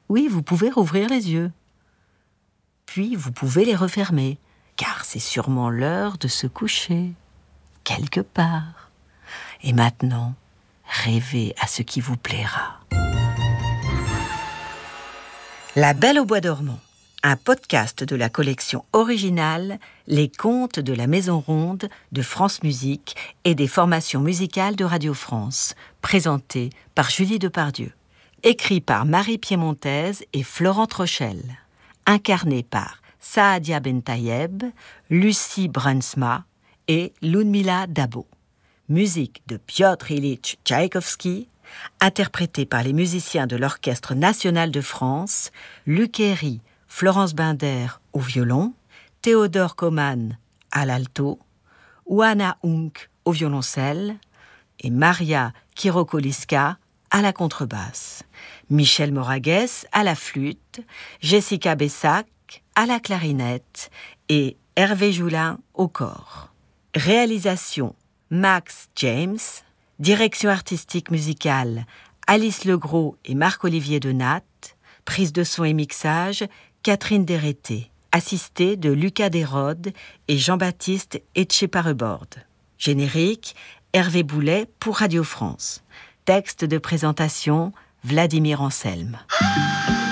Oui, vous pouvez rouvrir les yeux. Puis vous pouvez les refermer, car c'est sûrement l'heure de se coucher, quelque part. Et maintenant, rêvez à ce qui vous plaira. La Belle au bois dormant, un podcast de la collection originale Les contes de la Maison Ronde de France Musique et des formations musicales de Radio France, présenté par Julie Depardieu. Écrit par Marie Piémontaise et Florent Rochelle. Incarné par Saadia Bentayeb, Lucie Brunsma et Ludmila Dabo. Musique de Piotr Ilyich Tchaïkovski, interprétée par les musiciens de l'Orchestre national de France, Luc Héry, Florence Binder au violon, Théodore Koman à l'alto, Oana Hunk au violoncelle et Maria Kirokoliska à la contrebasse, Michel Moragues à la flûte, Jessica Bessac à la clarinette et Hervé Joulin au cor. Réalisation Max James, direction artistique musicale Alice Legros et Marc-Olivier Denat, prise de son et mixage Catherine Dérété, assistée de Lucas Desrode et Jean-Baptiste Etchepareborde. Générique Hervé Boulet pour Radio France. Texte de présentation Vladimir Anselme.